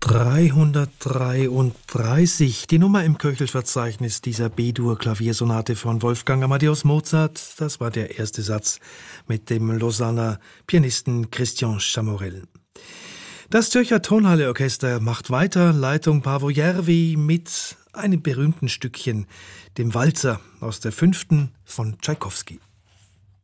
333, die Nummer im Köchelverzeichnis dieser B-Dur-Klaviersonate von Wolfgang Amadeus Mozart. Das war der erste Satz mit dem Lausanner Pianisten Christian Chamorell. Das Zürcher Tonhalle-Orchester macht weiter, Leitung Paavo Järvi mit einem berühmten Stückchen, dem Walzer aus der 5. von Tschaikowski.